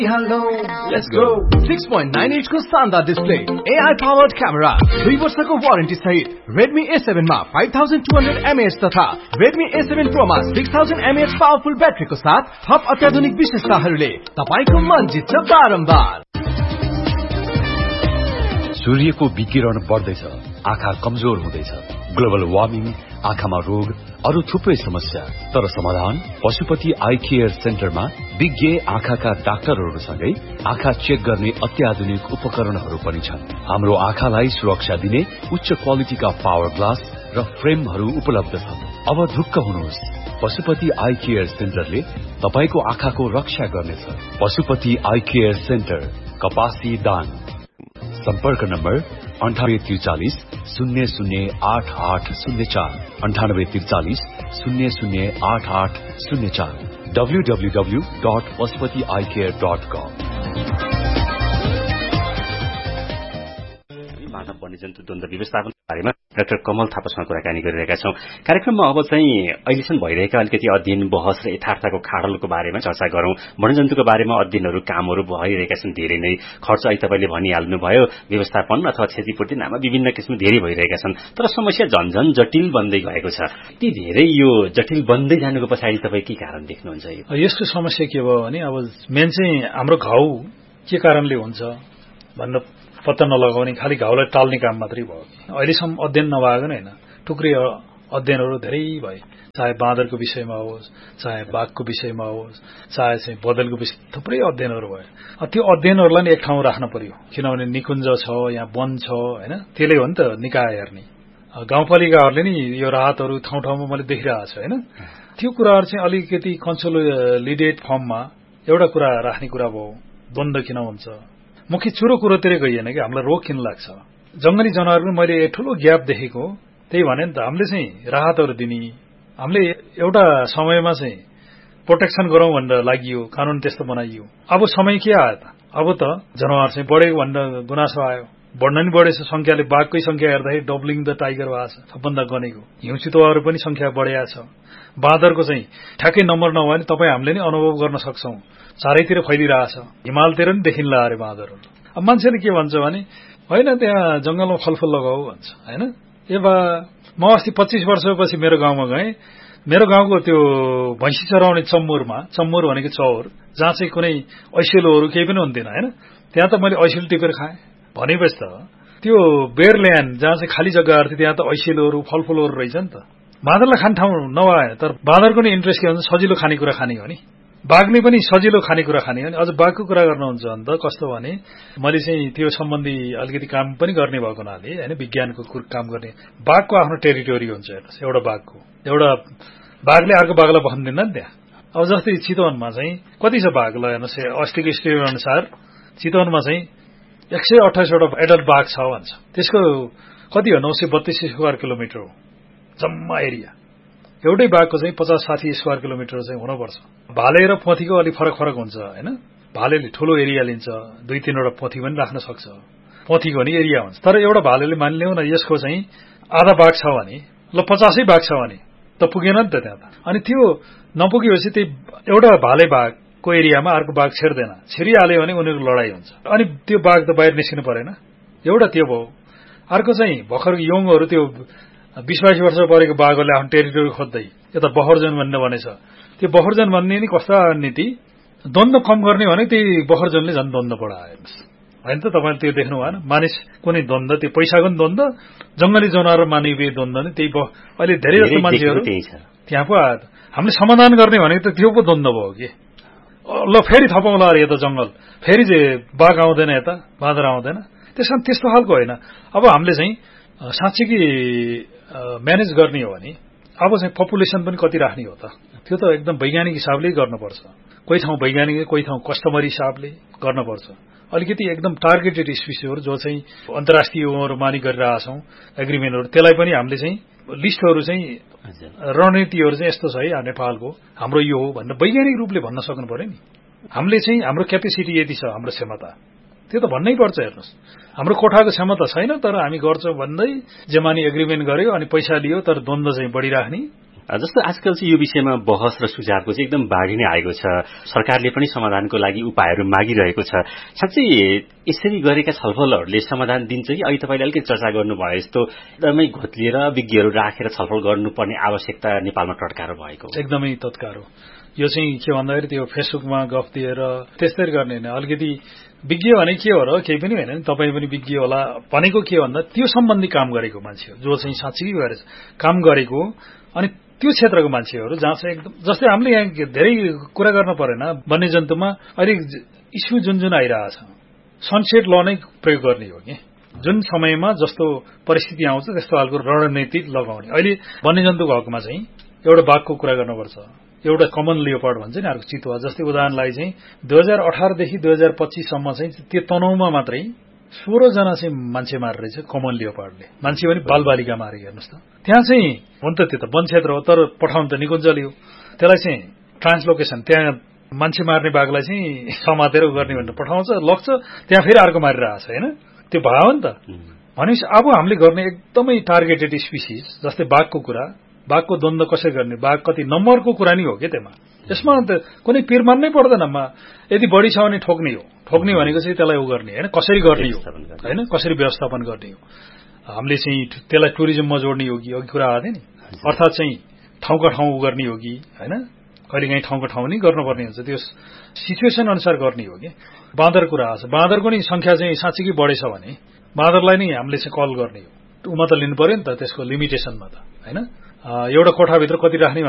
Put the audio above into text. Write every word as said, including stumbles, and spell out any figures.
Hello, let's go. six point nine inch को शानदार display, A I powered camera, दुई वर्षको वारेन्टी सहित Redmi A seven मा five thousand two hundred milliamp hour तथा Redmi A seven Pro मा six thousand milliamp hour powerful ब्याट्रीको साथ थप अत्याधुनिक विशेषताहरूले तपाईको मन जित्छ बारम्बार। सूर्यको विकिरण बढ्दैछ, आँखा कमजोर हुँदैछ, ग्लोबल वार्मिङ, आँखामा रोग, अरु थुप्रै समस्या। तर समाधान पशुपति आई केयर सेन्टरमा विज्ञ आँखाका डाक्टरहरूसँगै आँखा चेक गर्ने अत्याधुनिक उपकरणहरू पनि छन्। हाम्रो आँखालाई सुरक्षा दिने उच्च क्वालिटीका पावर ग्लास र फ्रेमहरू उपलब्ध छन्। अब ढुक्क हुनुहोस्, पशुपति आई केयर सेन्टरले तपाईको आँखाको रक्षा गर्नेछ। पशुपति आई केयर सेन्टर, कपासी दाङ। सम्पर्क नम्बर अन्ठानब्बे त्रिचालिस शून्य शून्य आठ आठ शून्य चार अन्ठानब्बे त्रिचालिस शून्य शून्य आठ आठ शून्य चार W W W dot Pashupati I care dot कम। मानव वन्यजन्तु द्वन्द्व व्यवस्थापन बारेमा डाक्टर कमल थापासँग कुराकानी गरिरहेका छौं। कार्यक्रममा अब चाहिँ अहिलेसम्म भइरहेका अलिकति अध्ययन, बहस र यथार्थको खाडलको बारेमा चर्चा गरौं। वन्यजन्तुको बारेमा अध्ययनहरू, कामहरू भइरहेका छन् धेरै नै। खर्च अहिले तपाईले भनिहाल्नुभयो, व्यवस्थापन अथवा क्षतिपूर्ति नाममा विभिन्न किसिम धेरै भइरहेका छन्। तर समस्या झन्झन जटिल बन्दै गएको छ। यति धेरै यो जटिल बन्दै जानुको पछाडि तपाई के कारण देख्नुहुन्छ? यसको समस्या के भयो भने अब मेन चाहिँ हाम्रो घाउ के कारणले हुन्छ भन्न पत्ता नलगाउने, खालि घाउलाई टाल्ने काम मात्रै भयो। अहिलेसम्म अध्ययन नभएको नै हैन, टुक्रै अध्ययनहरू धेरै भए, चाहे बाँदरको विषयमा होस्, चाहे बाघको विषयमा होस्, चाहे चाहिँ बदलको विषय, थुप्रै अध्ययनहरू भए। त्यो अध्ययनहरूलाई नै एक ठाउँ राख्न पर्यो, किनभने निकुञ्ज छ, यहाँ वन छ हैन, त्यसले हो नि त निकाय हेर्ने। गाउँपालिकाहरूले नि यो राहतहरू ठाउँ ठाउँमा मैले देखिरहेको छु हैन। त्यो कुराहरू चाहिँ अलिकति कन्सोलिडेट फर्ममा एउटा कुरा राख्ने कुरा भयो। द्वन्द्व किन हुन्छ? मुख्य चुरो कुरोतिर गइएन कि हामीलाई रोग किन लाग्छ? जंगली जनावरको मैले ठूलो ग्याप देखेको त्यही भने नि त। हामीले चाहिँ राहतहरू दिने, हामीले एउटा समयमा चाहिँ प्रोटेक्सन गरौं भनेर लागि कानून त्यस्तो बनाइयो। अब समय के आयो त? अब त जनावर चाहिँ बढेको भनेर गुनासो आयो। बढ्न नि बढेछ संख्याले, बाघकै संख्या हेर्दाखेरि डबलिङ द टाइगर भएको छ, सबभन्दा गनेको। हिउँ चितुवाहरू पनि संख्या बढेको छ। बाँदरको चाहिँ ठ्याक्कै नम्बर नभए नि तपाईँ हामीले नि अनुभव गर्न सक्छौं, चारैतिर फैलिरहेछ। हिमालतिर नि देखिन्ला अरे बाँदरहरू। अब मान्छेले के भन्छ भने होइन त्यहाँ जंगलमा फलफुल लगाऊ भन्छ हैन। ए बा म अस्ति पच्चीस वर्षपछि मेरो गाउँमा गएँ। मेरो गाउँको त्यो भैँसी चराउने चम्मुरमा, चम्मुर भनेको चौर, जहाँ चाहिँ कुनै ऐसेलोहरू केही पनि हुन्थेन हैन, त्यहाँ त मैले ऐसेलो टिपेर खाएँ। भनेपछि त त्यो बेयरल्यान्ड जहाँ चाहिँ खाली जग्गाहरू थियो त्यहाँ त ऐसेलोहरू फलफुलहरू रहेछ नि त। बाँदरलाई खाने ठाउँ नभएन, तर बाँदरको नि इन्ट्रेस्ट के हुन्छ, सजिलो खानेकुरा खाने हो नि। बाघले पनि सजिलो खानेकुरा खाने हो नि। अझ बाघको कुरा गर्नुहुन्छ भने त कस्तो भने मैले चाहिँ त्यो सम्बन्धी अलिकति काम पनि गर्ने भएको हुनाले हैन, विज्ञानको काम गर्ने। बाघको आफ्नो टेरिटोरी हुन्छ हेर्नुहोस्, एउटा बाघको एउटा बाघले अर्को बाघलाई बस्न दिन्न नि त्यहाँ। अब जस्तै चितवनमा चाहिँ कति छ बाघलाई हेर्नुहोस्, अस्तिको स्टेट अनुसार चितवनमा चाहिँ एक सय अठाइसवटा एडल्ट बाघ छ भन्छ। त्यसको कति हो, नौ सय बत्तीस स्क्वायर किलोमिटर हो जम्मा एरिया। एउटै बाघको चाहिँ पचास साठी स्क्वायर किलोमिटर चाहिँ हुनुपर्छ। भाले र पोथीको अलिक फरक फरक हुन्छ हैन। भालेले ठूलो एरिया लिन्छ, दुई तीनवटा पोथी पनि राख्न सक्छ। पोथीको नि एरिया हुन्छ, तर एउटा भालेले मानिलिउँ न यसको चाहिँ आधा बाघ छ भने, ल पचासै बाघ छ भने त पुगेन नि त त्यहाँ त। अनि त्यो नपुगेपछि त्यही एउटा भाले बाघको एरियामा अर्को बाघ छेड्दैन, छिरिहाल्यो भने उनीहरूको लडाई हुन्छ। अनि त्यो बाघ त बाहिर निस्किनु परेन। एउटा त्यो भयो। अर्को चाहिँ भर्खर यङहरू त्यो बीस बाइस वर्ष परेको बाघहरूले आफ्नो टेरिटोरी खोज्दै यता बफरजोन भन्ने भनेछ। त्यो बफरजोन भन्ने नि कस्ता नीति, द्वन्द्व कम गर्ने भने त्यही बफरजोनले झन् द्वन्द्व बढायो हेर्नुहोस् होइन त। तपाईँले त्यो देख्नु भएन? मानिस कुनै द्वन्द्व, त्यो पैसाको नि द्वन्द्व, जंगली जनावर र मानवीय द्वन्द्व नि त्यही भयो। अहिले धेरै जस्तो मान्छेहरू त्यहाँ पो आयो। हामीले समाधान गर्ने भनेको त त्यो पो द्वन्द्व भयो कि। ल फेरि थपौँला अरे यता जंगल, फेरि चाहिँ बाघ आउँदैन, यता बाँदर आउँदैन। त्यसमा त्यस्तो खालको होइन। अब हामीले चाहिँ साँच्चीकै म्यानेज गर्ने हो भने अब चाहिँ पपुलेसन पनि कति राख्ने हो त, त्यो त एकदम वैज्ञानिक हिसाबले गर्नुपर्छ। कोही ठाउँ वैज्ञानिक, कोही ठाउँ कस्टमर हिसाबले गर्नुपर्छ। अलिकति एकदम टार्गेटेड स्पिसिसहरू जो चाहिँ अन्तर्राष्ट्रिय मानि गरिरहेछौँ एग्रिमेन्टहरू, त्यसलाई पनि हामीले चाहिँ लिस्टहरू चाहिँ रणनीतिहरू चाहिँ यस्तो छ है नेपालको, हाम्रो यो हो भनेर वैज्ञानिक रूपले भन्न सक्नु पर्यो नि। हामीले चाहिँ हाम्रो क्यापेसिटी यति छ, हाम्रो क्षमता त्यो त भन्नै पर्छ। हेर्नुहोस्, हाम्रो कोठाको क्षमता छैन, तर हामी गर्छौँ भन्दै जेमानी एग्रिमेन्ट गर्यो अनि पैसा लियो, तर द्वन्द्व चाहिँ बढिराख्ने। जस्तो आजकल चाहिँ यो विषयमा बहस र सुझावको चाहिँ एकदम बाढी नै आएको छ, सरकारले पनि समाधानको लागि उपायहरू मागिरहेको छ। साँच्चै यसरी गरेका छलफलहरूले समाधान दिन्छ कि अहिले तपाईँले अलिकति चर्चा गर्नुभयो जस्तो एकदमै घोत्लिएर विज्ञहरू राखेर छलफल गर्नुपर्ने आवश्यकता नेपालमा टटकारो भएको? एकदमै तत्कारो। यो चाहिँ के भन्दाखेरि त्यो फेसबुकमा गफ दिएर त्यस्तै गर्ने होइन। अलिकति विज्ञ भने के हो र, केही पनि होइन नि, तपाईँ पनि विज्ञ होला भनेको के भन्दा त्यो सम्बन्धी काम गरेको मान्छे हो, जो चाहिँ साँच्चै गरेर काम गरेको, अनि त्यो क्षेत्रको मान्छेहरू जहाँ चाहिँ एकदम, जस्तै हामीले यहाँ धेरै कुरा गर्न परेन वन्यजन्तुमा अहिले इस्यु जुन जुन आइरहेछ सनसेट ल नै प्रयोग गर्ने हो कि जुन समयमा जस्तो परिस्थिति आउँछ त्यस्तो खालको रणनीति लगाउने। अहिले वन्यजन्तुको हकमा चाहिँ एउटा बाघको कुरा गर्नुपर्छ, एउटा कमन लियोपार्ड भन्छ नि अर्को चितुवा, जस्तै उदाहरणलाई चाहिँ दुई हजार अठारदेखि दुई हजार पच्चीससम्म चाहिँ त्यो तनहुमा मात्रै सोह्र जना चाहिँ मान्छे मारेर रहेछ कमन लियोपार्डले, मान्छे पनि बालबालिका मारे। हेर्नुहोस् त, त्यहाँ चाहिँ हुन त त्यो त वन क्षेत्र हो, तर पठाउनु त निकुञ्जली हो, त्यसलाई चाहिँ ट्रान्सलोकेसन त्यहाँ मान्छे मार्ने बाघलाई चाहिँ समातेर गर्ने भनेर पठाउँछ, लग्छ, त्यहाँ फेरि अर्को मारिरहेछ होइन, त्यो भयो नि त। भनेपछि अब हामीले गर्ने एकदमै टार्गेटेड स्पिसिस, जस्तै बाघको कुरा, बाघको द्वन्द्व कसरी गर्ने, बाघ कति नम्बरको कुरा नै हो कि त्यसमा, यसमा त कुनै पिर मान्नै पर्दैन। यदि बढी छ भने ठोक्ने हो, ठोक्ने भनेको चाहिँ त्यसलाई उ गर्ने होइन, कसरी गर्ने हो होइन, कसरी व्यवस्थापन गर्ने हो, हामीले चाहिँ त्यसलाई टुरिज्ममा जोड्ने हो कि, अघि कुरा आएको थियो नि, अर्थात् चाहिँ ठाउँका ठाउँ उ गर्ने हो कि होइन, कहिलेकाहीँ ठाउँका ठाउँ नै गर्नुपर्ने हुन्छ, त्यो सिचुएसन अनुसार गर्ने हो कि। बाँदर कुरा आएको छ, बाँदरको नि संख्या चाहिँ साँच्चीकै बढेछ भने बाँदरलाई नै हामीले चाहिँ कल गर्ने हो, उमा त लिनु पर्यो नि त त्यसको लिमिटेसनमा त होइन। एउटा कोठाभित्र कति राख्ने